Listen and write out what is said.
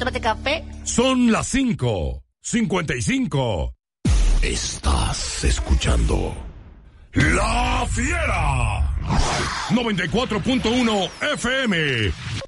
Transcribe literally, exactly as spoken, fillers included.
Tómate café. Son las cinco cincuenta y cinco. Estás escuchando La Fiera. noventa y cuatro punto uno F M.